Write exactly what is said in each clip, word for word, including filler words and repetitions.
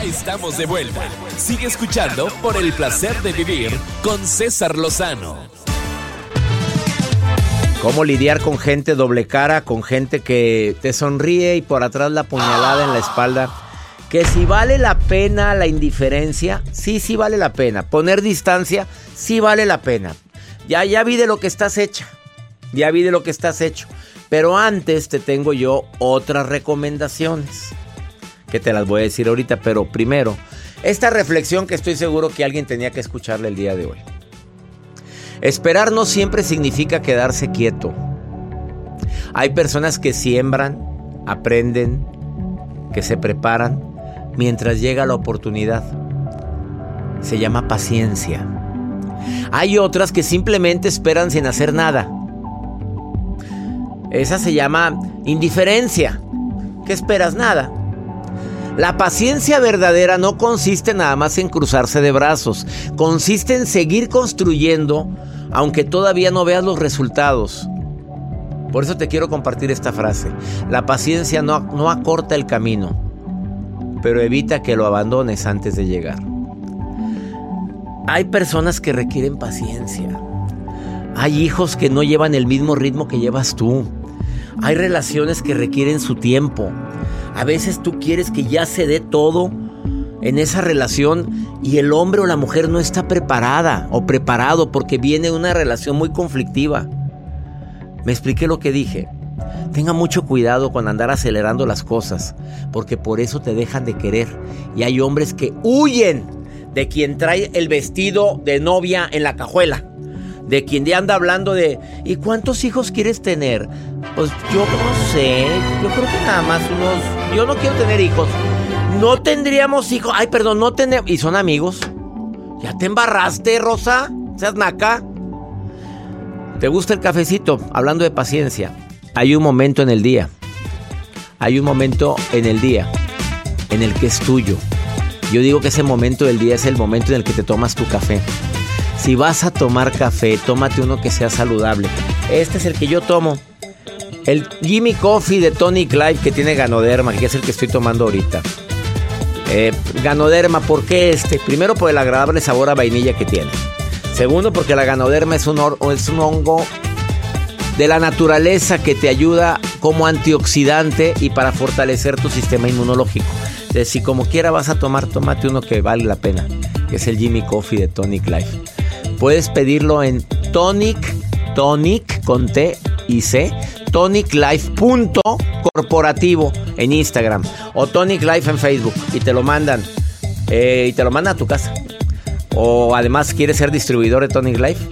estamos de vuelta. Sigue escuchando Por el Placer de Vivir con César Lozano. ¿Cómo lidiar con gente doble cara, con gente que te sonríe y por atrás la puñalada en la espalda? Que si vale la pena la indiferencia, sí, sí vale la pena. Poner distancia, sí vale la pena. Ya, ya vi de lo que estás hecha. Ya vi de lo que estás hecho. Pero antes te tengo yo otras recomendaciones, que te las voy a decir ahorita. Pero primero, esta reflexión que estoy seguro que alguien tenía que escucharla el día de hoy. Esperar no siempre significa quedarse quieto. Hay personas que siembran, aprenden, que se preparan mientras llega la oportunidad. Se llama paciencia. Hay otras que simplemente esperan sin hacer nada. Esa se llama indiferencia. ¿Qué esperas? Nada. La paciencia verdadera no consiste nada más en cruzarse de brazos. Consiste en seguir construyendo aunque todavía no veas los resultados. Por eso te quiero compartir esta frase. La paciencia no, no acorta el camino, pero evita que lo abandones antes de llegar. Hay personas que requieren paciencia. Hay hijos que no llevan el mismo ritmo que llevas tú. Hay relaciones que requieren su tiempo. A veces tú quieres que ya se dé todo en esa relación y el hombre o la mujer no está preparada o preparado porque viene una relación muy conflictiva. Me expliqué lo que dije. Tenga mucho cuidado con andar acelerando las cosas, porque por eso te dejan de querer. Y hay hombres que huyen de quien trae el vestido de novia en la cajuela, de quien ya anda hablando de ¿y cuántos hijos quieres tener? Pues yo no sé, yo creo que nada más unos. Yo no quiero tener hijos. No tendríamos hijos. Ay, perdón, no tenemos. ¿Y son amigos? ¿Ya te embarraste, Rosa? ¿Seas naca? ¿Te gusta el cafecito? Hablando de paciencia, hay un momento en el día. Hay un momento en el día en el que es tuyo. Yo digo que ese momento del día es el momento en el que te tomas tu café. Si vas a tomar café, tómate uno que sea saludable. Este es el que yo tomo. El Jimmy Coffee de Tonic Life, que tiene Ganoderma, que es el que estoy tomando ahorita. Eh, Ganoderma, ¿por qué este? Primero, por el agradable sabor a vainilla que tiene. Segundo, porque la Ganoderma es un, or- es un hongo de la naturaleza que te ayuda como antioxidante y para fortalecer tu sistema inmunológico. Entonces, si como quiera vas a tomar, tómate uno que vale la pena, que es el Jimmy Coffee de Tonic Life. Puedes pedirlo en Tonic, Tonic con T y C, tonic life punto corporativo en Instagram o Tonic Life en Facebook y te lo mandan eh, y te lo mandan a tu casa. O además quieres ser distribuidor de Tonic Life,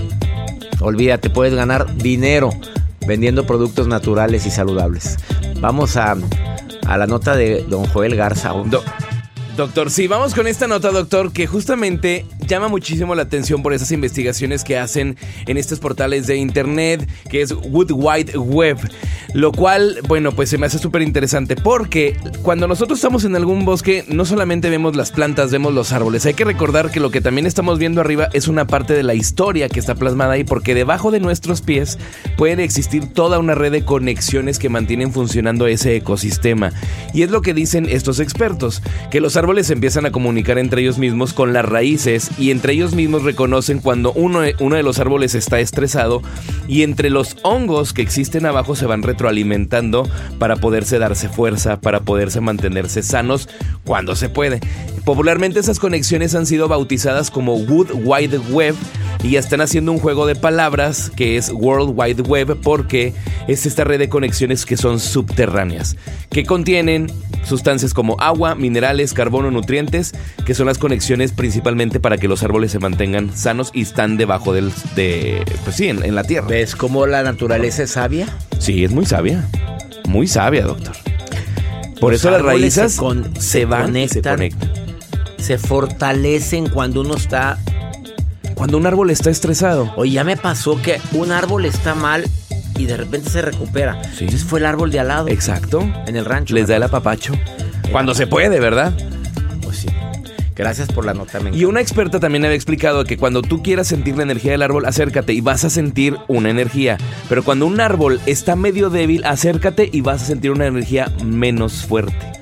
olvídate, puedes ganar dinero vendiendo productos naturales y saludables. Vamos a, a la nota de don Joel Garza. Do- Doctor, sí, vamos con esta nota, doctor, que justamente llama muchísimo la atención por esas investigaciones que hacen en estos portales de internet, que es World Wide Web, lo cual, bueno, pues se me hace súper interesante porque cuando nosotros estamos en algún bosque, no solamente vemos las plantas, vemos los árboles. Hay que recordar que lo que también estamos viendo arriba es una parte de la historia que está plasmada ahí, porque debajo de nuestros pies puede existir toda una red de conexiones que mantienen funcionando ese ecosistema. Y es lo que dicen estos expertos, que los árboles se empiezan a comunicar entre ellos mismos con las raíces y entre ellos mismos reconocen cuando uno, uno de los árboles está estresado, y entre los hongos que existen abajo se van retroalimentando para poderse darse fuerza, para poderse mantenerse sanos cuando se puede. Popularmente esas conexiones han sido bautizadas como World Wide Web y ya están haciendo un juego de palabras que es World Wide Web porque es esta red de conexiones que son subterráneas, que contienen sustancias como agua, minerales, carbono, nutrientes, que son las conexiones principalmente para que los árboles se mantengan sanos y están debajo del, de, pues sí, en, en la tierra. ¿Ves cómo la naturaleza es sabia? Sí, es muy sabia, muy sabia, doctor. Por Los eso las raíces se, con, se, se van conectan, y se conectan. Se fortalecen cuando uno está... Cuando un árbol está estresado. Oye, ya me pasó que un árbol está mal y de repente se recupera. Sí. Entonces fue el árbol de al lado. Exacto. En el rancho. Les da el apapacho. Cuando se puede, ¿verdad? Pues sí. Gracias por la nota. Y una experta también había explicado que cuando tú quieras sentir la energía del árbol, acércate y vas a sentir una energía. Pero cuando un árbol está medio débil, acércate y vas a sentir una energía menos fuerte.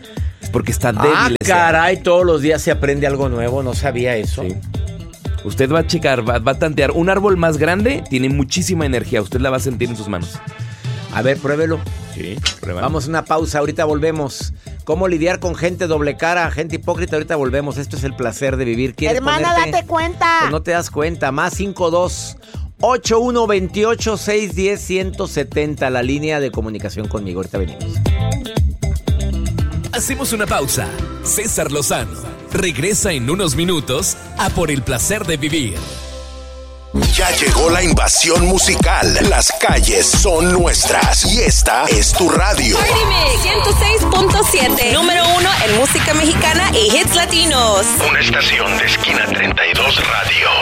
es porque está débil. Ah, ese caray, todos los días se aprende algo nuevo, no sabía eso. Sí. Usted va a checar, va, va a tantear. Un árbol más grande tiene muchísima energía. Usted la va a sentir en sus manos. A ver, pruébelo. Sí, pruébalo. Vamos a una pausa, ahorita volvemos. ¿Cómo lidiar con gente doble cara, gente hipócrita? Ahorita volvemos. Esto es el placer de vivir. ¿Quieres Hermana, ponerte? date cuenta. Pues no te das cuenta. Más cinco dos ocho uno veintiocho seis diez ciento setenta, la línea de comunicación conmigo. Ahorita venimos. Hacemos una pausa. César Lozano regresa en unos minutos a Por el Placer de Vivir. Ya llegó la invasión musical. Las calles son nuestras y esta es tu radio. Party Mix ciento seis punto siete, número uno en música mexicana y hits latinos. Una estación de Esquina treinta y dos Radio.